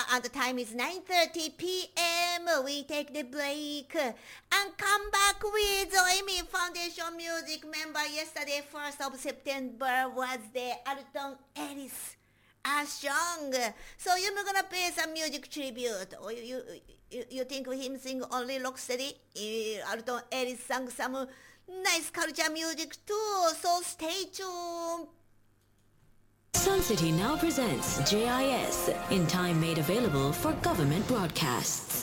and the time is 9:30 p.m. We take the break and come back with Zoemi Foundation Music member. Yesterday, 1st of September, was the Alton Ellis Armstrong. So you're gonna play some music tribute. Or you think him sing only Rocksteady? Alton Ellis sang some nice culture music too. So stay tuned. Sun City now presents JIS, in time made available for government broadcasts.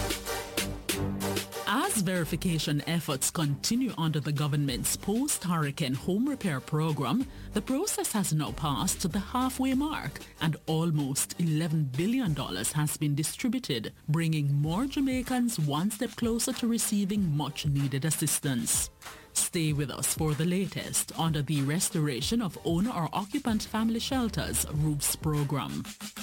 As verification efforts continue under the government's post-hurricane home repair program, the process has now passed the halfway mark and almost $11 billion has been distributed, bringing more Jamaicans one step closer to receiving much-needed assistance. Stay with us for the latest under the Restoration of Owner or Occupant Family Shelters ROOFS program.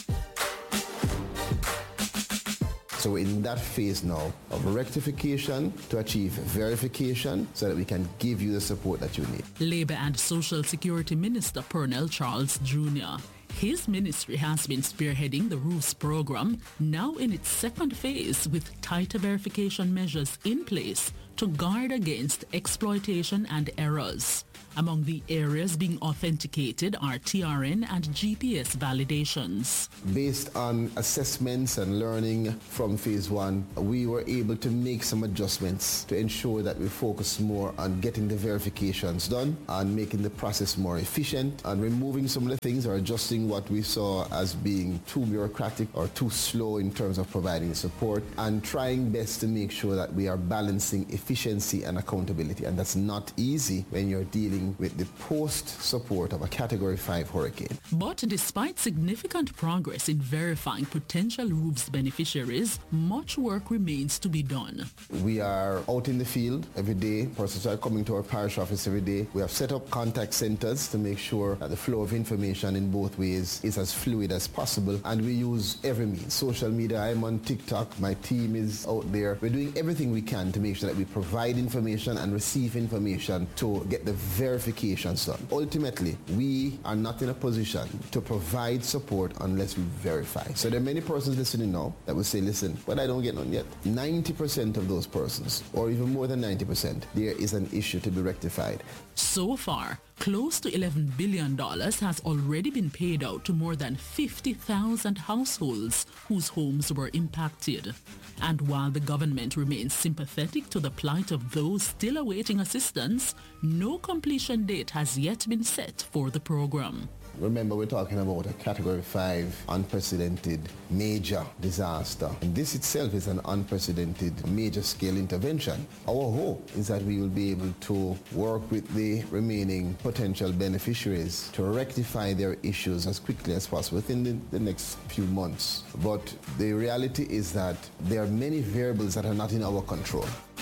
So we're in that phase now of rectification to achieve verification so that we can give you the support that you need. Labour and Social Security Minister Pernell Charles Jr. His ministry has been spearheading the ROOFS program, now in its second phase with tighter verification measures in place to guard against exploitation and errors. Among the areas being authenticated are TRN and GPS validations. Based on assessments and learning from phase one, we were able to make some adjustments to ensure that we focus more on getting the verifications done and making the process more efficient and removing some of the things or adjusting what we saw as being too bureaucratic or too slow in terms of providing support and trying best to make sure that we are balancing efficiency and accountability. And that's not easy when you're dealing with the post-support of a Category 5 hurricane. But despite significant progress in verifying potential ROOFS beneficiaries, much work remains to be done. We are out in the field every day. Persons are coming to our parish office every day. We have set up contact centers to make sure that the flow of information in both ways is as fluid as possible. And we use every means. Social media, I'm on TikTok. My team is out there. We're doing everything we can to make sure that we provide information and receive information to get the verifications done. Ultimately, we are not in a position to provide support unless we verify. So there are many persons listening now that will say, listen, but I don't get none yet. 90% of those persons, or even more than 90%, there is an issue to be rectified. So far, close to $11 billion has already been paid out to more than 50,000 households whose homes were impacted. And while the government remains sympathetic to the plight of those still awaiting assistance, no completion date has yet been set for the program. Remember, we're talking about a Category 5 unprecedented major disaster. And this itself is an unprecedented major scale intervention. Our hope is that we will be able to work with the remaining potential beneficiaries to rectify their issues as quickly as possible within the next few months. But the reality is that there are many variables that are not in our control.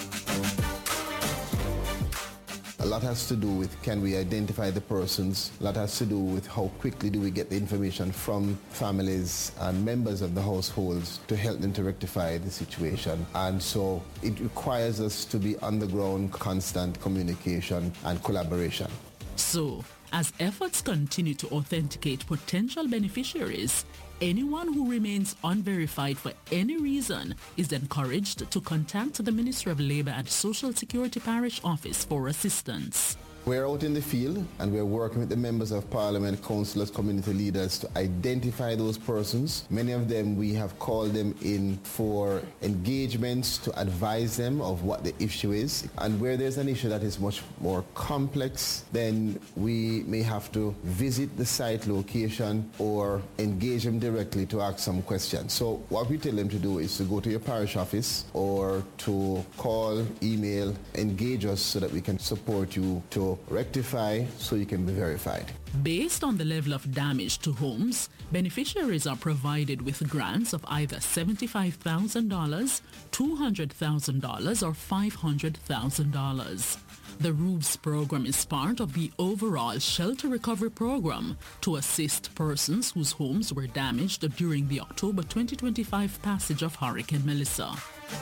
A lot has to do with can we identify the persons. A lot has to do with how quickly do we get the information from families and members of the households to help them to rectify the situation. And so it requires us to be on the ground, constant communication and collaboration. So, as efforts continue to authenticate potential beneficiaries, anyone who remains unverified for any reason is encouraged to contact the Ministry of Labour and Social Security Parish Office for assistance. We're out in the field and we're working with the members of parliament, councillors, community leaders to identify those persons. Many of them, we have called them in for engagements to advise them of what the issue is. And where there's an issue that is much more complex, then we may have to visit the site location or engage them directly to ask some questions. So what we tell them to do is to go to your parish office or to call, email, engage us so that we can support you to rectify so you can be verified. Based on the level of damage to homes, beneficiaries are provided with grants of either $75,000, $200,000 or $500,000. The ROOFS program is part of the overall shelter recovery program to assist persons whose homes were damaged during the October 2025 passage of Hurricane Melissa.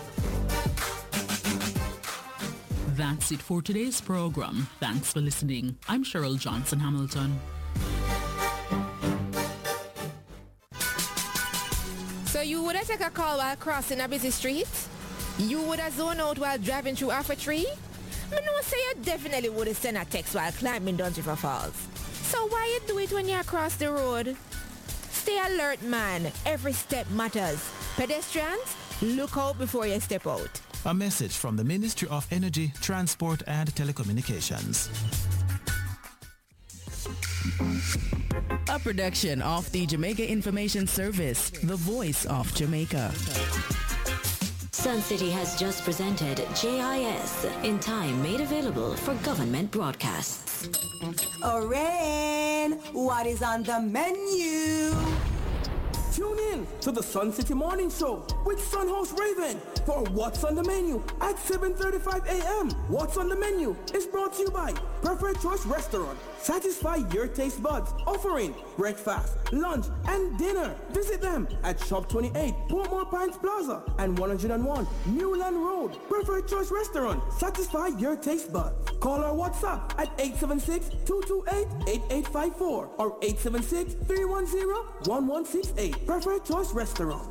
That's it for today's program. Thanks for listening. I'm Cheryl Johnson Hamilton. So you would have take a call while crossing a busy street? You would have zoned out while driving through half a tree? I know say you definitely would have sent a text while climbing Duns River Falls. So why you do it when you across the road? Stay alert, man. Every step matters. Pedestrians, look out before you step out. A message from the Ministry of Energy, Transport and Telecommunications. A production of the Jamaica Information Service, the voice of Jamaica. Sun City has just presented JIS, in time made available for government broadcasts. Oren, what is on the menu? Tune in to the Sun City Morning Show with Sunhouse Raven for What's on the Menu at 7:35 a.m. What's on the Menu is brought to you by Preferred Choice Restaurant. Satisfy your taste buds, offering breakfast, lunch, and dinner. Visit them at Shop 28, Portmore Pines Plaza, and 101 Newland Road. Preferred Choice Restaurant. Satisfy your taste buds. Call our WhatsApp at 876-228-8854 or 876-310-1168. Preferred Choice Restaurant.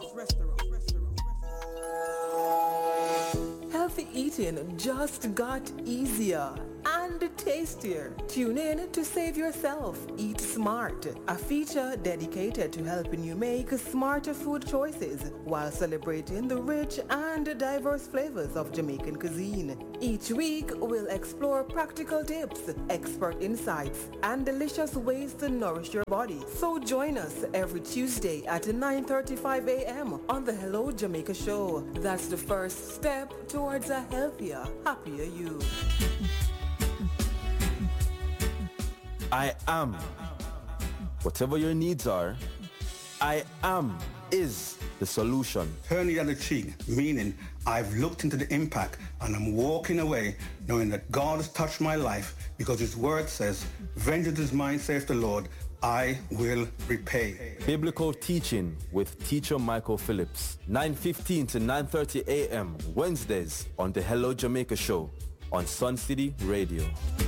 Healthy eating just got easier and tastier. Tune in to Save Yourself, Eat Smart, a feature dedicated to helping you make smarter food choices while celebrating the rich and diverse flavors of Jamaican cuisine. Each week, we'll explore practical tips, expert insights, and delicious ways to nourish your body. So join us every Tuesday at 9:35 a.m. on the Hello Jamaica Show. That's the first step towards a healthier, happier you. I am. Whatever your needs are, I am is the solution. Turn the other cheek, meaning I've looked into the impact and I'm walking away knowing that God has touched my life because his word says, vengeance is mine, saith the Lord, I will repay. Biblical teaching with teacher Michael Phillips, 9:15 to 9:30 a.m. Wednesdays on the Hello Jamaica Show on Sun City Radio.